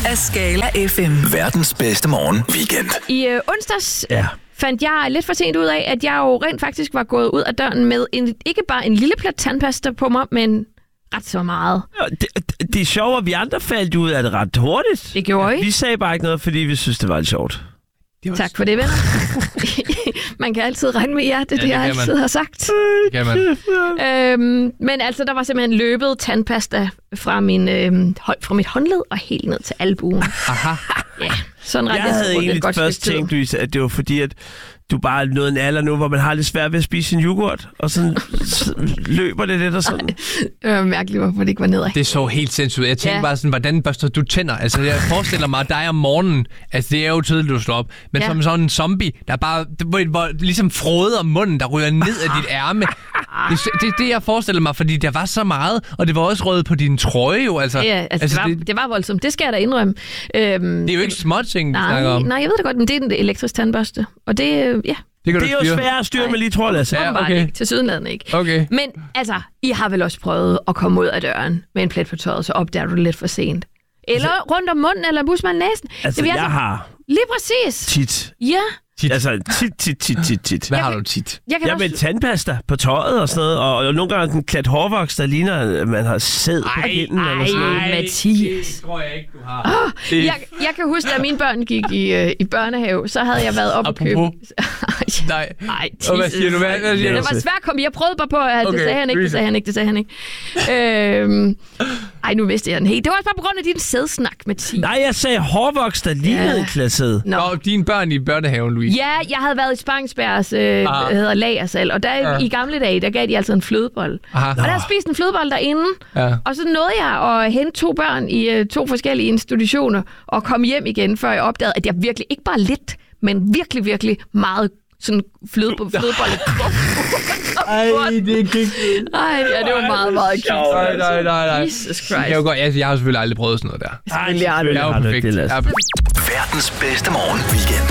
af Skala FM. Verdens bedste morgen weekend. I onsdags fandt jeg lidt for sent ud af, at jeg jo rent faktisk var gået ud af døren med ikke bare en lille plet tandpasta på mig, men ret så meget. Det er sjovt, at vi andre faldt ud af det ret hurtigt. Det gjorde I. Vi sagde bare ikke noget, fordi vi synes, det var lidt sjovt. Tak for det, venner. Man kan altid regne med jer, det jeg altid har sagt. Det kan man. Men altså, der var simpelthen løbet tandpasta fra mit håndled og helt ned til albuen. Aha. Ja, sådan ret. Jeg havde egentlig først tænkt, Louise, at det var fordi, at du bare er nået en alder nu, hvor man har lidt svært ved at spise sin yoghurt, og sådan løber det lidt og sådan. Det var mærkeligt, hvorfor det ikke var nedad. Det så helt sindssygt ud. Jeg tænkte bare sådan, hvordan børster du tænder? Altså, jeg forestiller mig dig om morgenen. Altså, det er jo tydeligt, du slår op. Men som sådan en zombie, der bare hvor ligesom froder munden, der ryger ned af dit ærme. Det er det, jeg forestiller mig, fordi der var så meget, og det var også røget på din trøje jo. Altså, det var voldsomt. Det skal jeg da indrømme. Det er jo ikke småting, du snakker om. Nej, jeg ved det godt, men det er en elektrisk tandbørste. Og det, Det er jo svært at styre med lige, tror jeg. Ja, okay. Ikke. Til sydenlandet ikke. Okay. Men altså, I har vel også prøvet at komme ud af døren med en plet på tøjet, så opdager du det lidt for sent. Eller rundt om munden, eller bus med næsen. Altså, jeg har... Lige præcis. Tit. Ja. Altså, tit. Hvad har du tit? Jeg med tandpasta på tøjet og sådan noget, og nogle gange en klat hårvoks, der ligner, at man har sæd på pinden eller sådan noget. Mathias. Det tror jeg ikke, du har. Jeg kan huske, da mine børn gik i børnehave, så havde jeg været op og købe... Nej. Hvad siger du? Det var svært at komme. Jeg prøvede bare på, at det sagde han ikke. Nu vidste jeg den helt. Det var også bare på grund af din sædsnak, Mathias. Nej, jeg sagde hårvoks, der lignede en klat sæd. Nå, dine børn i børnehaven, Louise. Ja, jeg havde været i Spangsbergs lagersal, og der i gamle dage, der gav de altså en flødebold. Og der havde spist en flødebold derinde, og så nåede jeg at hente 2 børn i 2 forskellige institutioner, og komme hjem igen, før jeg opdagede, at jeg virkelig, ikke bare lidt, men virkelig, virkelig meget sådan flødebold. Ej, det er ikke. Ej, ja, det var meget, meget cute. Nej. Jesus Christ. Jeg har selvfølgelig aldrig prøvet sådan noget der. Selvfølgelig har du det. Jeg er jo perfekt. Verdens bedste morgen weekend.